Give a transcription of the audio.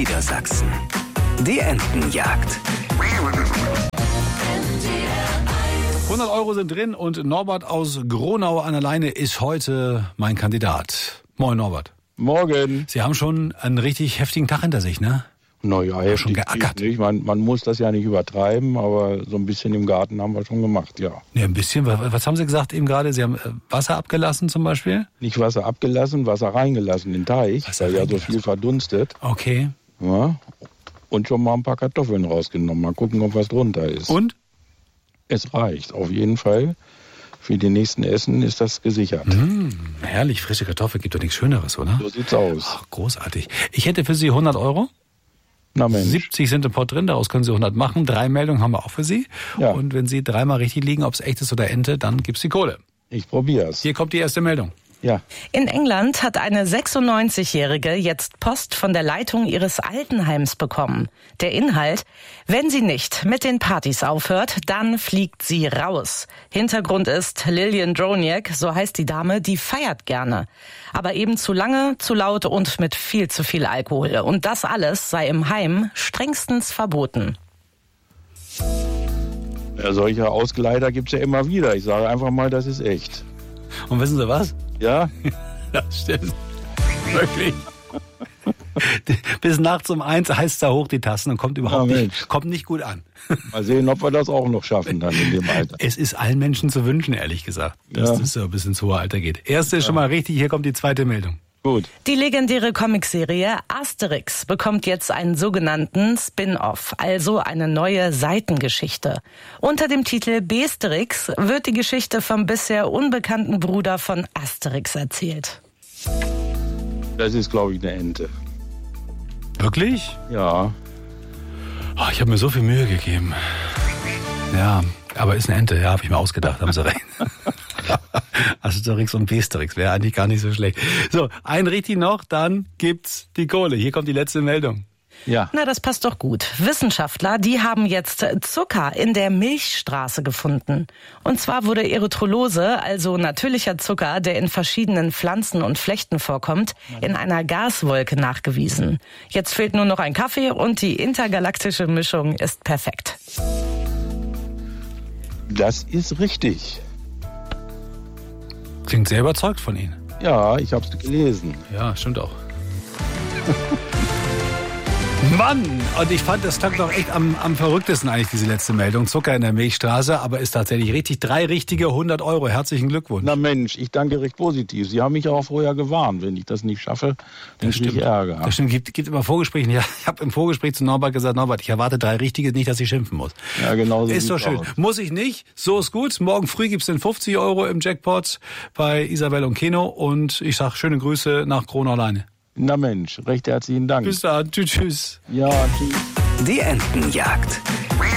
Niedersachsen. Die Entenjagd. 100 Euro sind drin und Norbert aus Gronau an der Leine ist heute mein Kandidat. Moin Norbert. Morgen. Sie haben schon einen richtig heftigen Tag hinter sich, ne? Naja, heftig schon geackert. Nicht. Man muss das ja nicht übertreiben, aber so ein bisschen im Garten haben wir schon gemacht, ja. Ja, ein bisschen. Was haben Sie gesagt eben gerade? Sie haben Wasser abgelassen zum Beispiel? Nicht Wasser abgelassen, Wasser reingelassen in den Teich, weil ja so viel verdunstet. Okay. Ja. Und schon mal ein paar Kartoffeln rausgenommen. Mal gucken, ob was drunter ist. Und? Es reicht, auf jeden Fall. Für die nächsten Essen ist das gesichert. Herrlich, frische Kartoffel, gibt doch nichts Schöneres, oder? So sieht's aus. Ach, großartig. Ich hätte für Sie 100 Euro. Na Mensch. 70 sind im Pot drin, daraus können Sie 100 machen. 3 Meldungen haben wir auch für Sie. Ja. Und wenn Sie dreimal richtig liegen, ob es echt ist oder Ente, dann gibt's die Kohle. Ich probier's. Hier kommt die erste Meldung. Ja. In England hat eine 96-Jährige jetzt Post von der Leitung ihres Altenheims bekommen. Der Inhalt: Wenn sie nicht mit den Partys aufhört, dann fliegt sie raus. Hintergrund ist, Lillian Droniak, so heißt die Dame, die feiert gerne. Aber eben zu lange, zu laut und mit viel zu viel Alkohol. Und das alles sei im Heim strengstens verboten. Ja, solche Ausgleiter gibt's ja immer wieder. Ich sage einfach mal, das ist echt. Und wissen Sie was? Ja? Das stimmt. Wirklich. Bis nachts um 1 heißt es da hoch die Tassen und kommt überhaupt kommt nicht gut an. Mal sehen, ob wir das auch noch schaffen dann in dem Alter. Es ist allen Menschen zu wünschen, ehrlich gesagt, dass das so bis ins hohe Alter geht. Erste ist schon mal richtig, hier kommt die zweite Meldung. Gut. Die legendäre Comicserie Asterix bekommt jetzt einen sogenannten Spin-off, also eine neue Seitengeschichte. Unter dem Titel Besterix wird die Geschichte vom bisher unbekannten Bruder von Asterix erzählt. Das ist, glaube ich, eine Ente. Wirklich? Ja. Oh, ich habe mir so viel Mühe gegeben. Ja, aber ist eine Ente, ja, habe ich mir ausgedacht, haben Sie recht. Asterix und Besterix wäre eigentlich gar nicht so schlecht. So, ein richtig noch, dann gibt's die Kohle. Hier kommt die letzte Meldung. Ja. Na, das passt doch gut. Wissenschaftler, die haben jetzt Zucker in der Milchstraße gefunden. Und zwar wurde Erythrolose, also natürlicher Zucker, der in verschiedenen Pflanzen und Flechten vorkommt, in einer Gaswolke nachgewiesen. Jetzt fehlt nur noch ein Kaffee und die intergalaktische Mischung ist perfekt. Das ist richtig. Klingt sehr überzeugt von Ihnen. Ja, ich habe es gelesen. Ja, stimmt auch. Mann! Und ich fand, das klang doch echt am verrücktesten eigentlich, diese letzte Meldung. Zucker in der Milchstraße, aber ist tatsächlich richtig. 3 richtige, 100 Euro. Herzlichen Glückwunsch. Na Mensch, ich danke recht positiv. Sie haben mich auch vorher gewarnt. Wenn ich das nicht schaffe, dann kriege ich Ärger. Das stimmt, gibt immer Vorgespräche. Ja, ich habe im Vorgespräch zu Norbert gesagt, Norbert, ich erwarte 3 richtige, nicht, dass ich schimpfen muss. Ja, genau so. Ist doch schön. Aus. Muss ich nicht. So ist gut. Morgen früh gibt's den 50 Euro im Jackpot bei Isabel und Keno. Und ich sag schöne Grüße nach Gronau alleine. Na Mensch, recht herzlichen Dank. Bis dann. Tschüss. Ja, tschüss. Die Entenjagd.